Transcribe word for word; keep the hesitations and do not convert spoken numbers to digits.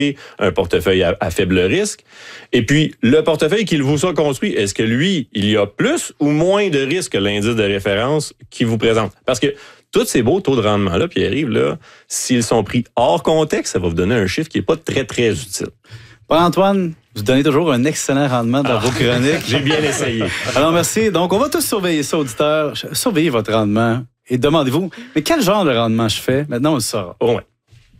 un portefeuille à, à faible risque. Et puis, le portefeuille qu'il vous soit construit, est-ce que lui, il y a plus ou moins de risques que l'indice de référence qu'il vous présente? Parce que tous ces beaux taux de rendement-là, Pierre-Yves, là, s'ils sont pris hors contexte, ça va vous donner un chiffre qui n'est pas très, très utile. Paul-Antoine, vous donnez toujours un excellent rendement dans ah, vos chroniques. J'ai bien essayé. Alors, merci. Donc, on va tous surveiller ça, auditeurs. Surveillez votre rendement et demandez-vous, mais quel genre de rendement je fais? Maintenant, on le saura. Oh ouais.